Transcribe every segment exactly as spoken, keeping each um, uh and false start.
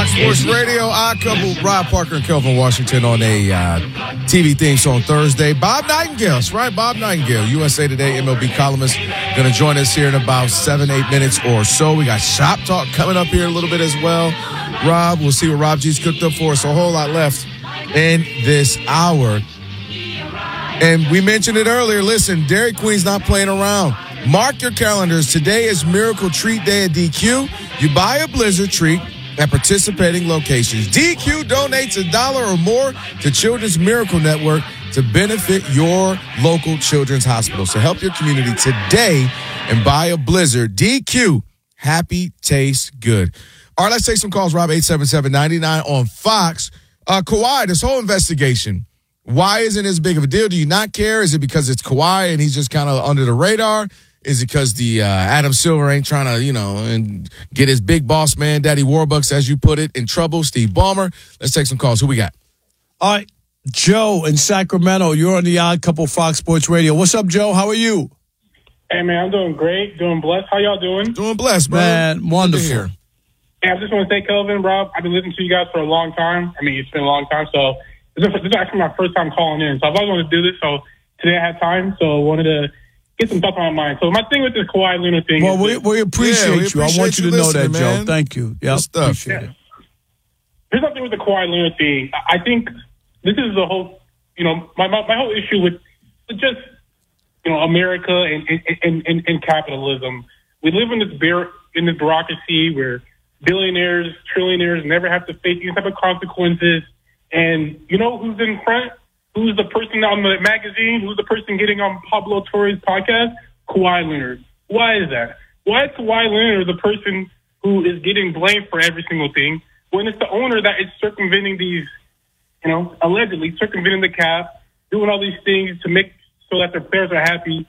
Fox Sports Radio. Odd Couple, Rob Parker and Kelvin Washington on a uh, T V theme song Thursday. Bob Nightingale, that's right, Bob Nightingale, U S A Today M L B columnist, going to join us here in about seven, eight minutes or so. We got Shop Talk coming up here a little bit as well. Rob, we'll see what Rob G's cooked up for us. A whole lot left in this hour. And we mentioned it earlier. Listen, Dairy Queen's not playing around. Mark your calendars. Today is Miracle Treat Day at D Q. You buy a Blizzard treat at participating locations. D Q donates a dollar or more to Children's Miracle Network to benefit your local children's hospital. So help your community today and buy a Blizzard. D Q, happy tastes good. All right, let's take some calls. Rob, eight seven seven, nine nine on Fox. Uh, Kawhi, this whole investigation, why isn't it as big of a deal? Do you not care? Is it because it's Kawhi and he's just kind of under the radar? Is it because the uh, Adam Silver ain't trying to, you know, and get his big boss man, Daddy Warbucks, as you put it, in trouble? Steve Ballmer. Let's take some calls. Who we got? All right, Joe in Sacramento. You're on the Odd Couple Fox Sports Radio. What's up, Joe? How are you? Hey, man, I'm doing great. Doing blessed. How y'all doing? Doing blessed, brother. Man, wonderful. Yeah, I just want to say, Kelvin, Rob, I've been listening to you guys for a long time. I mean, it's been a long time, so this is actually my first time calling in. So I've always wanted to do this, so today I had time, so I wanted to get some stuff on my mind. So my thing with this Kawhi Leonard thing well, is... we, we appreciate yeah, we you. appreciate I want you to know that, man. Joe. Thank you. Yeah, appreciate yeah. it. There's something with the Kawhi Leonard thing. I think this is the whole, you know, my my, my whole issue with, with just, you know, America and, and, and, and capitalism. We live in this bear, in this bureaucracy where billionaires, trillionaires never have to face any type of consequences. And you know who's in front? Who's the person on the magazine? Who's the person getting on Pablo Torre's podcast? Kawhi Leonard. Why is that? Why is Kawhi Leonard the person who is getting blamed for every single thing when it's the owner that is circumventing these, you know, allegedly circumventing the cap, doing all these things to make so that their players are happy,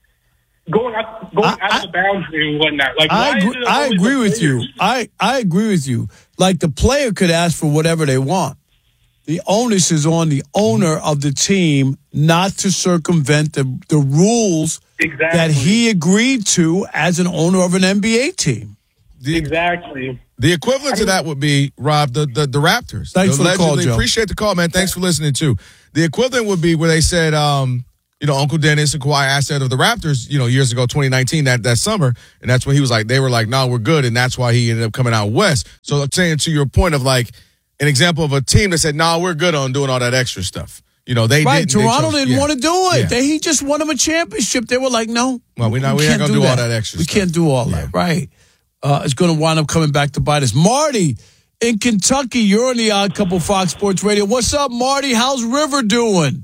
going out, going I, out of the boundary and whatnot. Like, I why agree, is it I always agree the with you. players? I, I agree with you. Like, the player could ask for whatever they want. The onus is on the owner of the team not to circumvent the, the rules Exactly. that he agreed to as an owner of an N B A team. The, Exactly. the equivalent to that would be, Rob, the, the, the Raptors. Thanks for the call, Allegedly- Joe. Appreciate the call, man. Thanks for listening, too. The equivalent would be where they said, um, you know, Uncle Dennis and Kawhi asked that of the Raptors, you know, years ago, twenty nineteen, that, that summer. And that's when he was like, they were like, no, we're good. And that's why he ended up coming out west. So I'm saying to your point of like an example of a team that said, no, nah, we're good on doing all that extra stuff. You know, they Right, didn't. Toronto they chose, didn't yeah. want to do it. Yeah. They, he just won them a championship. They were like, no. Well, we're not- we we're not can't gonna do all that extra We stuff. can't do all Yeah. that, right. Uh, it's going to wind up coming back to bite us. Marty in Kentucky, you're on the Odd Couple Fox Sports Radio. What's up, Marty? How's River doing?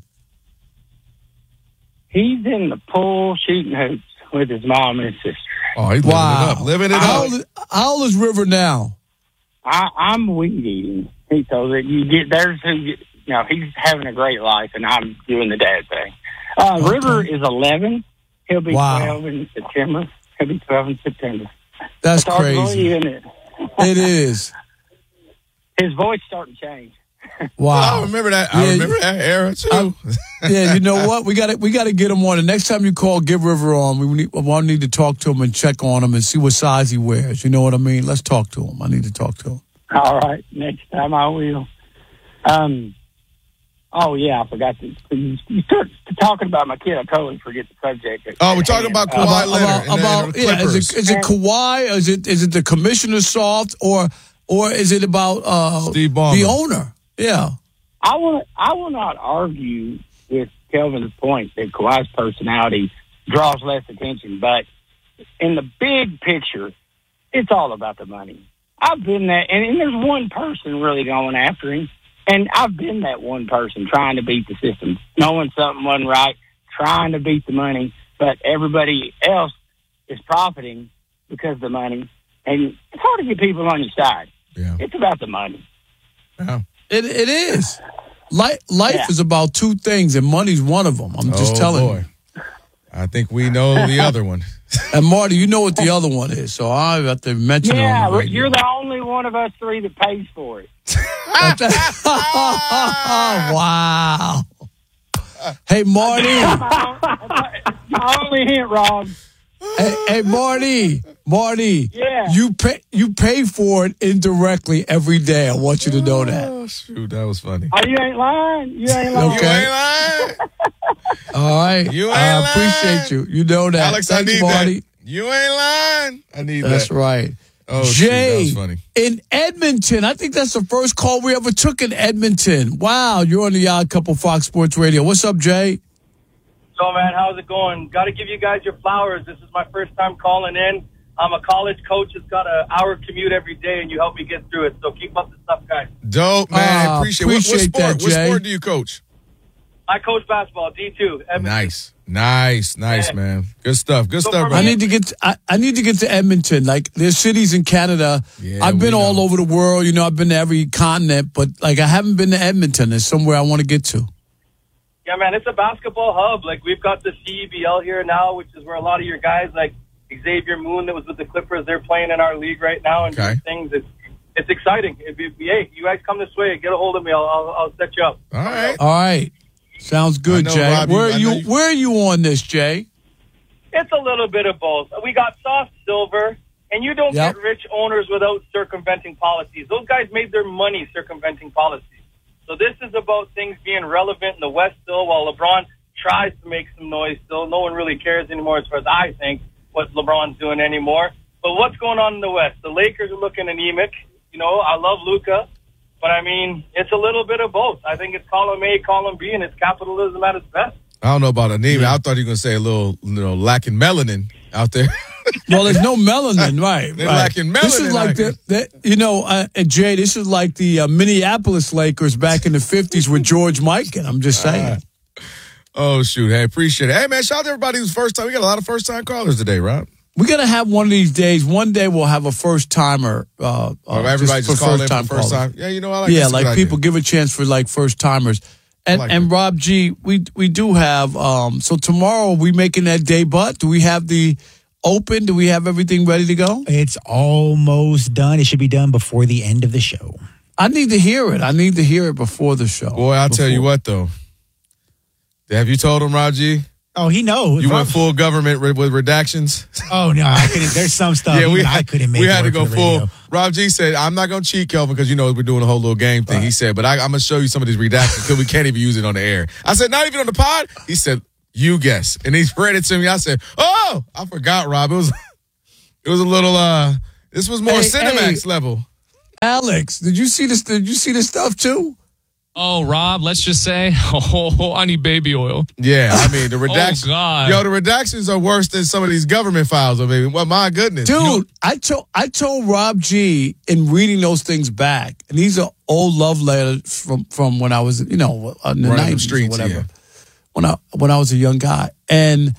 He's in the pool shooting hoops with his mom and his sister. Oh, he's Wow. living it up. Living it How up. old, how old is River now? I, I'm weed eating. He so that you get there's who you know he's having a great life, and I'm doing the dad thing. Uh, Okay. River is eleven. He'll be Wow. twelve in September. He'll be twelve in September. That's It's hard to crazy. believe, isn't it? It is. His voice starting to change. Wow. I remember that. I Yeah, remember that era too. Yeah, you know what? We got to we got to get him on. The next time you call, give River on. We need, I need to talk to him and check on him and see what size he wears. You know what I mean? Let's talk to him. I need to talk to him. All right, next time I will. Um. Oh yeah, I forgot to. You you start talking about my kid. I totally forget the subject. Oh, we're talking about Kawhi About, Leonard. about, and then about the yeah, is Clippers. it is it Kawhi? Is it is it the commissioner soft or or is it about uh, Steve Ballmer. the owner? Yeah. I will. I will not argue with Kelvin's point that Kawhi's personality draws less attention, but in the big picture, it's all about the money. I've been that, and, and there's one person really going after him, and I've been that one person trying to beat the system, knowing something wasn't right, trying to beat the money, but everybody else is profiting because of the money, and it's hard to get people on your side. Yeah. It's about the money. Yeah. It it is. Life, life Yeah. is about two things, and money's one of them. I'm just Oh, telling boy. you. I think we know the other one. And Marty, you know what the other one is, so I have to mention it. Yeah, on the radio. you're the only one of us three that pays for it. Wow. Hey, Marty. My only hint, Rob. Hey, hey, Marty, Marty. Yeah. You pay you pay for it indirectly every day. I want you to know that. Oh, shoot, that was funny. Oh, you ain't lying. You ain't lying. You Okay. ain't lying. All right. You ain't I lying. appreciate you. You know that. Alex, Thanks, I need Marty. that. You ain't lying. I need That's that. right. Oh, shoot, that Jay, was funny. in Edmonton, I think that's the first call we ever took in Edmonton. Wow, you're on the Odd Couple Fox Sports Radio. What's up, Jay? So, man, how's it going? Got to give you guys your flowers. This is my first time calling in. I'm a college coach. It's got an hour commute every day, and you help me get through it. So keep up the stuff, guys. Dope, man. Uh, appreciate, appreciate what, what sport? that, What Jay. sport do you coach? I coach basketball, D two. Edmonton. Nice, nice, nice, Yeah. man. Good stuff. Good So stuff, for I man. me- need to get to, I, I need to get to Edmonton. Like there's cities in Canada. Yeah, I've been we all know. over the world. You know, I've been to every continent, but like I haven't been to Edmonton. It's somewhere I want to get to. Yeah, man, it's a basketball hub. Like, we've got the C E B L here now, which is where a lot of your guys, like Xavier Moon that was with the Clippers, they're playing in our league right now and Okay. doing things. It's, it's exciting. It'd be, hey, you guys come this way. Get a hold of me. I'll, I'll, I'll set you up. All right. All right, sounds good, I know, Jay. Rob, you- where I are you? know you- Where are you on this, Jay? It's a little bit of both. We got soft silver, and you don't Yep. get rich owners without circumventing policies. Those guys made their money circumventing policies. So this is about things being relevant in the West still, while LeBron tries to make some noise still. No one really cares anymore, as far as I think, what LeBron's doing anymore. But what's going on in the West? The Lakers are looking anemic. You know, I love Luka, but I mean, it's a little bit of both. I think it's column A, column B, and it's capitalism at its best. I don't know about anemia. I thought you were going to say a little, you know, lacking melanin out there. Well, there's no melanin, right? They're right. lacking This melanin is like out here. the, the you know, uh, uh, Jay. This is like the uh, Minneapolis Lakers back in the fifties with George Mikan. I'm just saying. Oh, shoot. Hey, appreciate it. Hey, man, shout out to everybody who's first time. We got a lot of first time callers today, Rob. We're gonna have one of these days. One day we'll have a first timer. Uh, Or uh, everybody just, for call in for first-time first callers. time. Yeah, you know, I like Yeah, that's a like good people idea. give a chance for like first timers. And like and that. Rob G, we we do have. Um, so tomorrow we making that day. But do we have the open? Do we have everything ready to go? It's almost done. It should be done before the end of the show. I need to hear it. I need to hear it before the show. Boy, I'll tell you Before- what, though. Have you told him, Rob G? Oh, he knows. You Rob- went full government with, with redactions? Oh no, I couldn't. There's some stuff. yeah, we even had, I couldn't make. we had to work go for the full. radio. Rob G said, I'm not going to cheat, Kelvin, because you know we're doing a whole little game thing. He said, but I, I'm going to show you some of these redactions because we can't even use it on the air. I said, not even on the pod? He said, you guess. And he read it to me. I said, oh, I forgot, Rob. It was it was a little, uh, this was more Hey, Cinemax hey. level. Alex, did you see this? Did you see this stuff too? Oh, Rob, let's just say, oh, I need baby oil. Yeah, I mean, the redactions. Oh, God. Yo, the redactions are worse than some of these government files. I mean, well, my goodness. Dude, I told I told Rob G in reading those things back, and these are old love letters from, from when I was, you know, in the Running them nineties streets, or whatever. yeah. When I when I was a young guy, and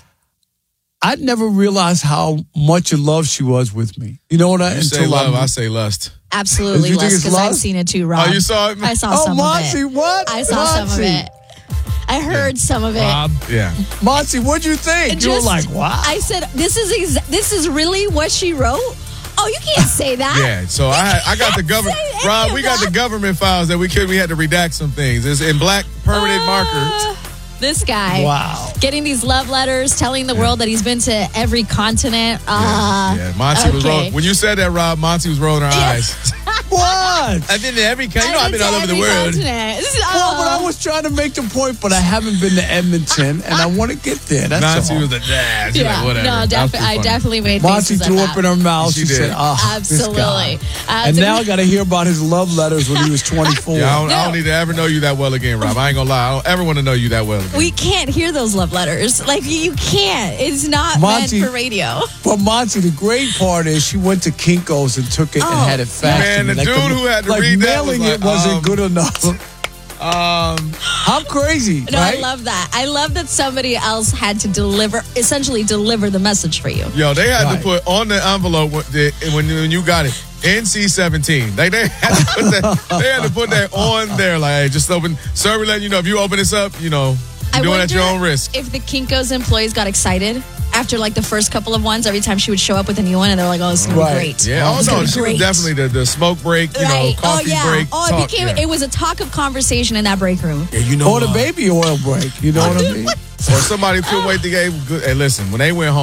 I never realized how much in love she was with me. You know what I? You say until love, I, I say lust. Absolutely, You think lust, it's because I've lust? seen it too, Rob. Oh, you saw it? I saw oh, some Monty, of it. what? I saw some of Monty. it. I heard some of it. Rob, Yeah. Monty, what'd you think? It you were just- like, wow. I said, "This is exa- this is really what she wrote." Oh, you can't say that. Yeah, so I had, I got the government. Say any Rob, of we got that. the government files that we could we had to redact some things. It's in black permanent marker. Uh, This guy, Wow. getting these love letters, telling the world that he's been to every continent. Uh, Yeah, Monty was okay. rolling. When you said that, Rob, Monty was rolling her eyes. What? I've been to every country. You know, I've been all over the every world. continent. Well, but I Oh. was trying to make the point, but I haven't been to Edmonton, and I want to get there. That's Monty all. was the dad. She's Yeah, like, whatever. no, That was defi- too I funny. definitely made Monty faces threw at up that. in her mouth. She She, did. said, "Ah, Absolutely. This guy." Uh, And to now me- I got to hear about his love letters when he was twenty-four. Yeah, I don't, I No. don't need to ever know you that well again, Rob. I ain't gonna lie. I don't ever want to know you that well again. we can't hear those love letters. Like, you can't. It's not Monty- meant for radio. But Monty, the great part is she went to Kinko's and took it and Oh, had it faxed. Man, to me. the dude who had to like read that mailing was it like, wasn't um, good enough. Um, I'm crazy, No, right? I love that. I love that somebody else had to deliver, essentially deliver the message for you. yo, they had Right. to put on the envelope when, the, when, when you got it N C seventeen. Like they had to put that. They had to put that on there. Like, hey, just open. Sir, we letting you know if you open this up, you know, I you're doing it at your wonder own risk. If the Kinko's employees got excited after like the first couple of ones, every time she would show up with a new one, and they're like, "Oh, it's gonna Right. be great." Yeah, oh It's no, gonna be she was great. definitely the, the smoke break, you know, Right. coffee oh yeah. break. Oh, it talk, became. yeah. It was a talk of conversation in that break room. Yeah, you know, Or the uh, baby oil break. You know what I mean? or somebody couldn't wait to get good. Hey, listen, when they went home,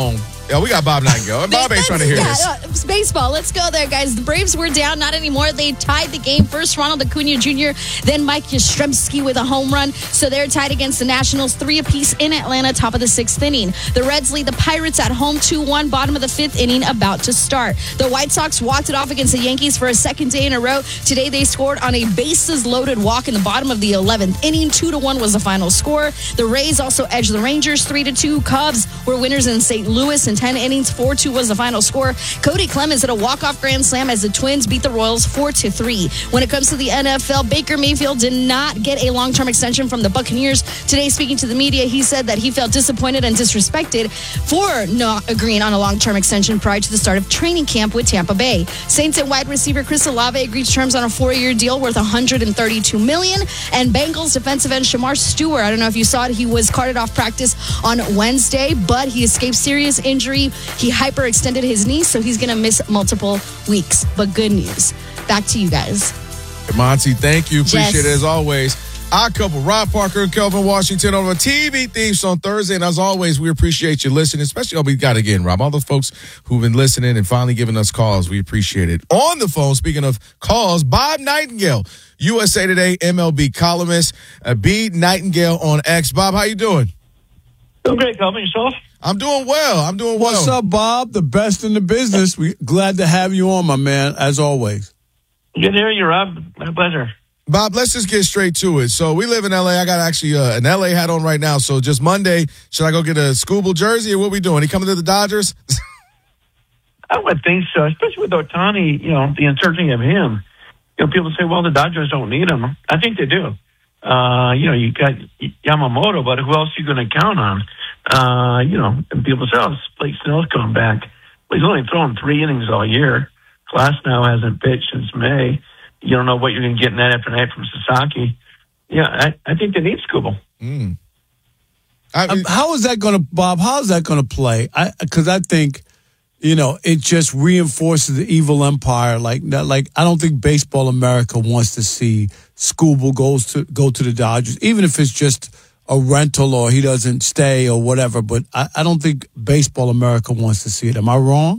Yeah, we got Bob Nightingale. And Bob ain't trying to hear yeah, this. Uh, it's baseball. Let's go there, guys. The Braves were down. Not anymore. They tied the game. First, Ronald Acuna Junior Then Mike Yastrzemski with a home run. So they're tied against the Nationals, three apiece in Atlanta, top of the sixth inning. The Reds lead the Pirates at home two one, bottom of the fifth inning, about to start. The White Sox walked it off against the Yankees for a second day in a row. Today, they scored on a bases-loaded walk in the bottom of the eleventh inning. two to one was the final score. The Rays also edged the Rangers three to two. Cubs were winners in Saint Louis in ten innings. four two was the final score. Cody Clemens hit a walk-off grand slam as the Twins beat the Royals four to three. When it comes to the N F L, Baker Mayfield did not get a long-term extension from the Buccaneers. Today, speaking to the media, he said that he felt disappointed and disrespected for not agreeing on a long-term extension prior to the start of training camp with Tampa Bay. Saints and wide receiver Chris Olave agreed to terms on a four-year deal worth one hundred thirty-two million dollars. And Bengals defensive end Shamar Stewart, I don't know if you saw it, he was carted off practice on Wednesday, but he escaped serious injury. He hyperextended his knee, so he's going to miss multiple weeks. But good news. Back to you guys. Monty, thank you. Appreciate Yes. it as always. Our couple, Rob Parker and Kelvin Washington, on our T V themes on Thursday. And as always, we appreciate you listening, especially, oh, we got again, Rob, all those folks who've been listening and finally giving us calls. We appreciate it. On the phone, speaking of calls, Bob Nightingale, U S A Today M L B columnist, uh, B. Nightingale on X. Bob, how you doing? Doing great, Kelvin. Yourself? I'm doing well. I'm doing well. What's up, Bob? The best in the business. We glad to have you on, my man, as always. Good to hear you, Rob. My pleasure. Bob, let's just get straight to it. So we live in L A. I got actually uh, an L A hat on right now. So just Monday, should I go get a Scooble jersey or what we doing? He coming to the Dodgers? I would think so, especially with Ohtani, you know, the uncertainty of him. You know, people say, well, the Dodgers don't need him. I think they do. Uh, you know, you got Yamamoto, but who else are you going to count on? Uh, you know, and people say, oh, Blake Snell's coming back. Well, he's only thrown three innings all year. Glass now hasn't pitched since May. You don't know what you're going to get night after night from Sasaki. Yeah, I, I think they need Scooble. Mm. I mean, um, how is that going to, Bob, how is that going to play? Because I, I think, you know, it just reinforces the evil empire. Like, like I don't think Baseball America wants to see Scooble goes to go to the Dodgers, even if it's just a rental or he doesn't stay or whatever. But I, I don't think Baseball America wants to see it. Am I wrong?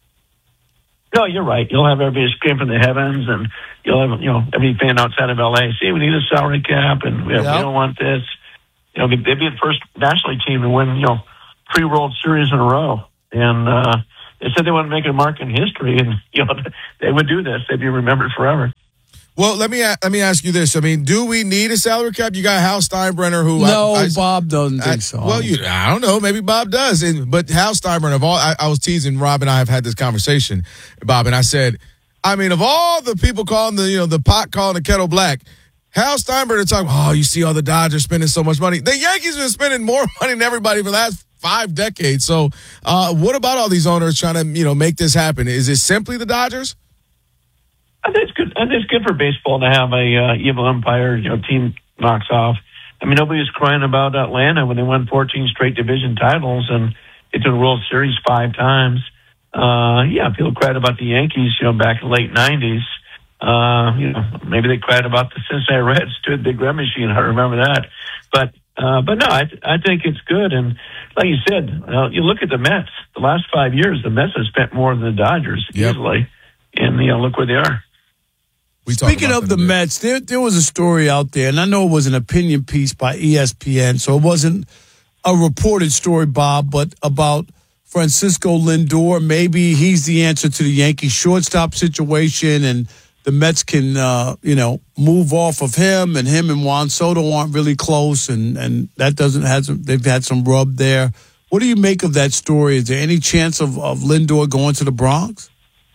No, you're right. You'll have everybody scream from the heavens, and you'll have, you know, every fan outside of L A. See, we need a salary cap, and we, have, Yeah. we don't want this. You know, they'd be the first National League team to win, you know, three World Series in a row. And uh, they said they want to make a mark in history, and you know, they would do this. They'd be remembered forever. Well, let me let me ask you this. I mean, do we need a salary cap? You got Hal Steinbrenner, who No, I, I, Bob doesn't I, think so. Well, you, I don't know. Maybe Bob does. And, but Hal Steinbrenner, of all, I, I was teasing Rob, and I have had this conversation, Bob, and I said, I mean, of all the people calling the you know the pot calling the kettle black, Hal Steinbrenner talking, oh, you see all the Dodgers spending so much money. The Yankees have been spending more money than everybody for the last five decades. So, uh, what about all these owners trying to you know make this happen? Is it simply the Dodgers? I think it's good. I think it's good for baseball to have a uh, evil empire, you know, team knocks off. I mean, nobody was crying about Atlanta when they won fourteen straight division titles and get to the World Series five times. Uh, yeah, people cried about the Yankees, you know, back in the late nineties. Uh, you know, maybe they cried about the Cincinnati Reds too, the Big Red Machine. I remember that. But, uh, but no, I, I think it's good. And like you said, uh, you look at the Mets. The last five years, the Mets have spent more than the Dodgers Yep. easily. And, you know, look where they are. We talked Speaking about of that the a bit. Mets, there there was a story out there, and I know it was an opinion piece by E S P N, so it wasn't a reported story, Bob, but about Francisco Lindor. Maybe he's the answer to the Yankees shortstop situation, and the Mets can, uh, you know, move off of him, and him and Juan Soto aren't really close, and, and that doesn't have some, they've had some rub there. What do you make of that story? Is there any chance of, of Lindor going to the Bronx?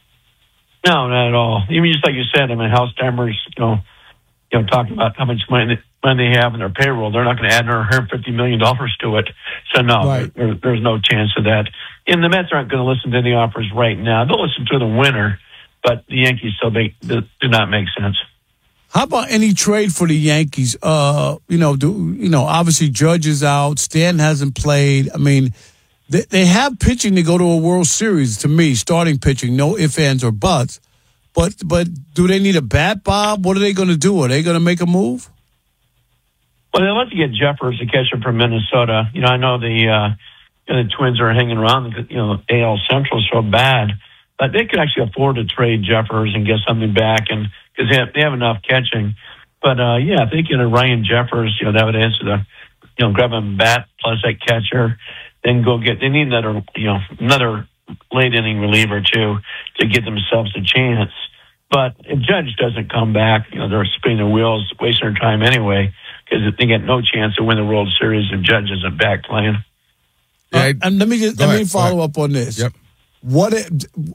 No, not at all. Even just like you said, I mean, Hal Steinbrenner's, you know, you know, talking about how much money they, money they have in their payroll. They're not going to add another one hundred fifty million dollars to it. So no, Right. there, there's no chance of that. And the Mets aren't going to listen to any offers right now. They'll listen to the winner, but the Yankees still make, do not make sense. How about any trade for the Yankees? Uh, you know, do you know? Obviously, Judge is out. Stanton hasn't played. I mean, they, they have pitching to go to a World Series. To me, starting pitching, no ifs, ands, or buts. But but do they need a bat, Bob? What are they going to do? Are they going to make a move? Well, they want to get Jeffers, the catcher from Minnesota. You know, I know the uh, you know, the Twins are hanging around. You know, A L Central is so bad, but they could actually afford to trade Jeffers and get something back, and because they have, they have enough catching. But uh, yeah, if they get a Ryan Jeffers, you know, that would answer the, you know, grab a bat plus that catcher, then go get. They need another, you know, another late inning reliever too to give themselves a chance. But if Judge doesn't come back, you know, they're spinning their wheels, wasting their time anyway, because they get no chance to win the World Series if Judge isn't back playing. Uh, and let me just, let ahead, me follow up on this. Yep. What if,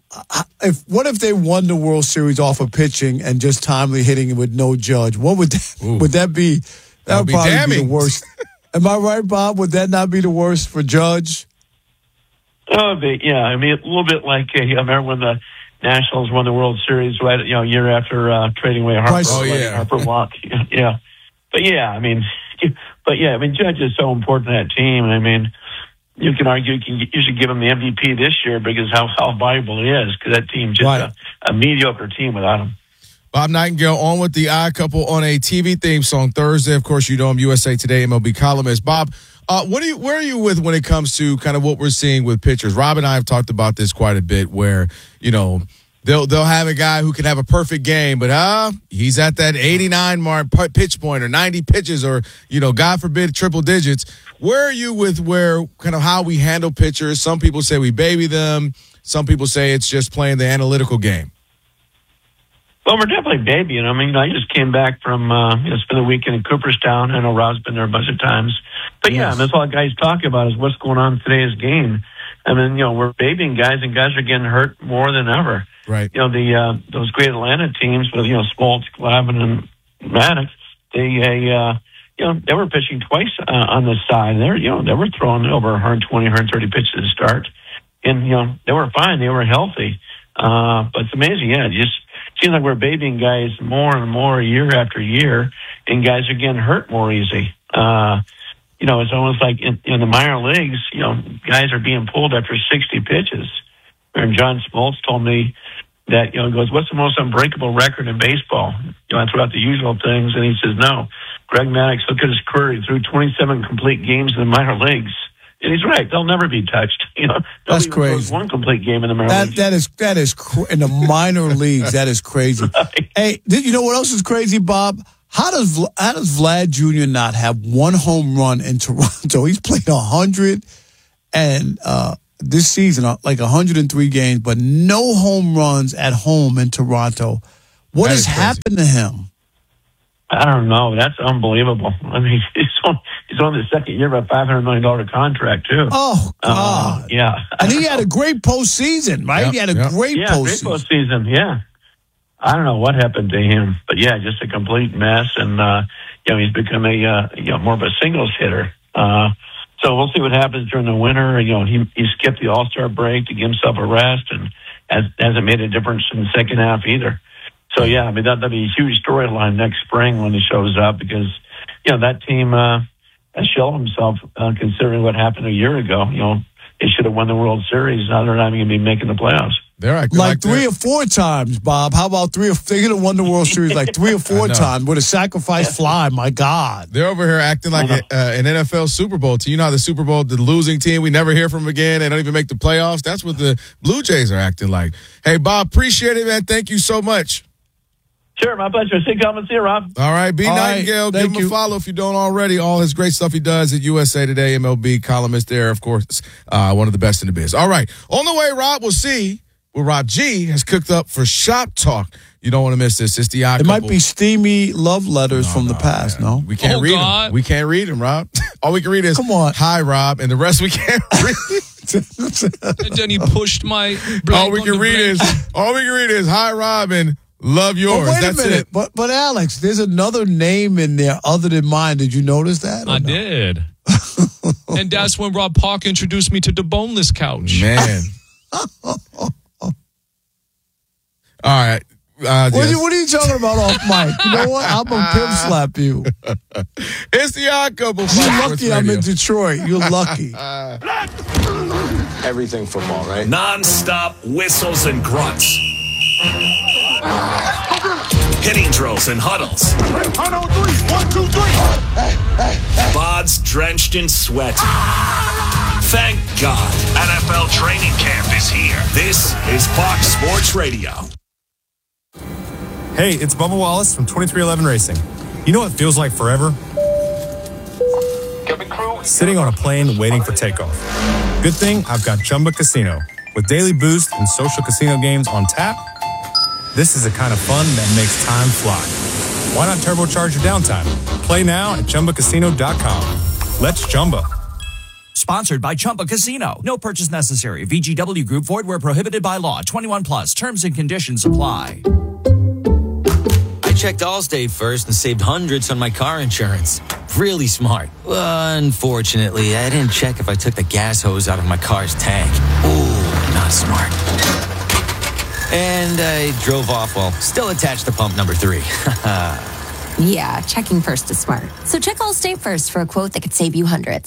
if what if they won the World Series off of pitching and just timely hitting with no Judge? What would that, would that be? That, that would be probably damning. be the worst. Am I right, Bob? Would that not be the worst for Judge? Oh, but yeah. I mean, a little bit like uh, I remember when the Nationals won the World Series, right? You know, a year after uh, trading away Harper. Oh, yeah. Harper walk. Yeah, but yeah, I mean, but yeah, I mean, Judge is so important to that team. I mean, you can argue you, can, you should give him the M V P this year because how how valuable he is. Because that team just right. a, a mediocre team without him. Bob Nightingale on with the Odd Couple on a T V theme song Thursday. Of course, you know him, U S A Today M L B columnist. Bob, uh, what are you? Where are you with when it comes to kind of what we're seeing with pitchers? Rob and I have talked about this quite a bit. Where you know they'll they'll have a guy who can have a perfect game, but uh he's at that eighty-nine mark pitch point or ninety pitches or you know God forbid triple digits. Where are you with where kind of how we handle pitchers? Some people say we baby them. Some people say it's just playing the analytical game. Well, we're definitely babying. I mean, you know, I just came back from, uh, you know, spent a weekend in Cooperstown. I know Rob's been there a bunch of times. But, yeah, Yes. that's all guys talk about is what's going on in today's game. I mean, you know, we're babying guys, and guys are getting hurt more than ever. Right. You know, the uh, those great Atlanta teams with, you know, Smoltz, Glavine, and Maddox, they, uh, you know, they were pitching twice uh, on the side. They're, you know, they were throwing over one twenty, one thirty pitches to start. And, you know, they were fine. They were healthy. Uh, but it's amazing, yeah, it just seems like we're babying guys more and more year after year, and guys are getting hurt more easy. Uh, you know, it's almost like in, in the minor leagues, you know, guys are being pulled after sixty pitches. And John Smoltz told me that, you know, he goes, what's the most unbreakable record in baseball? You know, I threw out the usual things, and he says, no. Greg Maddux, look at his career. He threw twenty-seven complete games in the minor leagues. And he's right; they'll never be touched. You know, that's crazy. One complete game in the minor that, leagues. That is that is cr- in the minor leagues. That is crazy. Right. Hey, you know what else is crazy, Bob? How does how does Vlad Junior not have one home run in Toronto? He's played a hundred and uh, this season, like a hundred and three games, but no home runs at home in Toronto. What that has happened to him? I don't know. That's unbelievable. I mean, he's on, he's on the second year of a five hundred million dollars contract, too. Oh, God. Uh, yeah. And he had a great postseason, right? Yep, he had a yep. great yeah, postseason. great postseason, yeah. I don't know what happened to him, but yeah, just a complete mess. And, uh, you know, he's become a, uh, you know, more of a singles hitter. Uh, so we'll see what happens during the winter. You know, he, he skipped the All-Star break to give himself a rest and has, hasn't made a difference in the second half either. So, yeah, I mean, that, that'll be a huge storyline next spring when he shows up because, you know, that team uh, has shown himself uh, considering what happened a year ago. You know, they should have won the World Series. Now they're not even going to be making the playoffs. They're acting like, like three they're- or four times, Bob. How about three or they could have won the World Series like three or four times with a sacrifice fly. My God. They're over here acting like a, uh, an N F L Super Bowl team. You know how the Super Bowl, the losing team, we never hear from them again. They don't even make the playoffs. That's what the Blue Jays are acting like. Hey, Bob, appreciate it, man. Thank you so much. Sure, my pleasure. See you, come see you, Rob. All right, B. All Nightingale, right, give him thank a you. follow if you don't already. All his great stuff he does at U S A Today, M L B columnist there, of course, uh, one of the best in the biz. All right, on the way, Rob, we'll see what Rob G has cooked up for Shop Talk. You don't want to miss this. It's the Odd It Couple. might be steamy love letters No, from the no, past, man. no? We can't Oh, read God. them. We can't read them, Rob. All we can read is, Come on. hi, Rob, and the rest we can't read. And then he pushed my blank all we on can the read blank. is, all we can read is, hi, Rob, and love But yours. wait That's a minute. it. But, but Alex, there's another name in there other than mine. Did you notice that? or I no? did. And that's when Rob Park introduced me to the boneless couch. Man. All right. Uh, What, are yes. you, what are you talking about off mic? You know what? I'm going to pimp slap you. It's the Odd Couple. You're Fox Sports lucky I'm Radio. in Detroit. You're lucky. Everything football, right? Non-stop whistles and grunts. Hitting drills and huddles. One, oh, three. One, two, three. Hey, hey, hey. Bods drenched in sweat. Thank God. N F L training camp is here. This is Fox Sports Radio. Hey, it's Bubba Wallace from twenty-three eleven Racing. You know what feels like forever? Sitting on a plane waiting for takeoff. Good thing I've got Chumba Casino. With daily boost and social casino games on tap, this is the kind of fun that makes time fly. Why not turbocharge your downtime? Play now at Chumba Casino dot com. Let's Chumba. Sponsored by Chumba Casino. No purchase necessary. V G W Group. Void where prohibited by law. twenty-one plus. Terms and conditions apply. I checked Allstate first and saved hundreds on my car insurance. Really smart. Unfortunately, I didn't check if I took the gas hose out of my car's tank. Ooh, not smart. And I drove off while still attached to pump number three. Yeah, checking first is smart. So check Allstate first for a quote that could save you hundreds.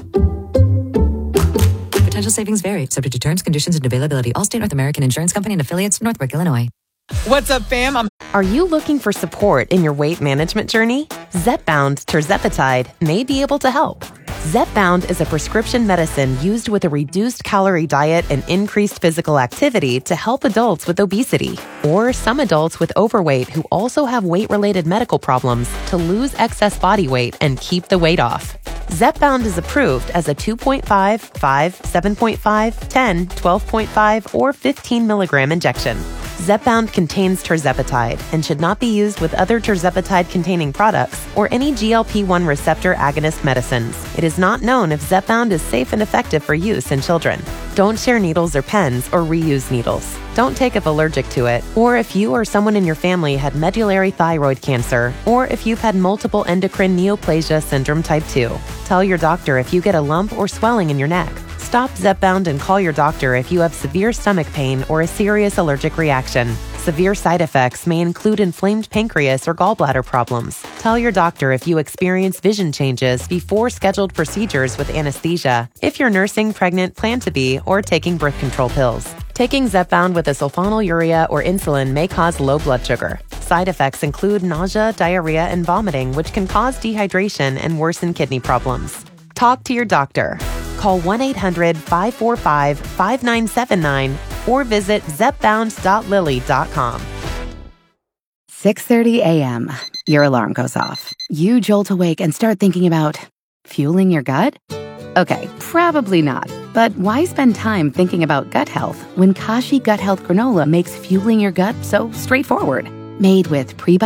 Potential savings vary, subject to terms, conditions, and availability. Allstate North American Insurance Company and affiliates, Northbrook, Illinois. What's up, fam? I'm- Are you looking for support in your weight management journey? Zepbound tirzepatide may be able to help. Zepbound is a prescription medicine used with a reduced calorie diet and increased physical activity to help adults with obesity or some adults with overweight who also have weight-related medical problems to lose excess body weight and keep the weight off. Zepbound is approved as a two point five, five, seven point five, ten, twelve point five, or fifteen milligram injection. Zepbound contains tirzepatide and should not be used with other tirzepatide-containing products or any G L P one receptor agonist medicines. It is not known if Zepbound is safe and effective for use in children. Don't share needles or pens or reuse needles. Don't take if allergic to it, or if you or someone in your family had medullary thyroid cancer, or if you've had multiple endocrine neoplasia syndrome type two. Tell your doctor if you get a lump or swelling in your neck. Stop Zepbound and call your doctor if you have severe stomach pain or a serious allergic reaction. Severe side effects may include inflamed pancreas or gallbladder problems. Tell your doctor if you experience vision changes before scheduled procedures with anesthesia, if you're nursing, pregnant, plan to be, or taking birth control pills. Taking Zepbound with a sulfonylurea or insulin may cause low blood sugar. Side effects include nausea, diarrhea, and vomiting, which can cause dehydration and worsen kidney problems. Talk to your doctor. Call one eight hundred, five four five, five nine seven nine or visit zepbound dot lilly dot com. six thirty a.m. Your alarm goes off. You jolt awake and start thinking about fueling your gut? Okay, probably not. But why spend time thinking about gut health when Kashi Gut Health Granola makes fueling your gut so straightforward? Made with prebiotics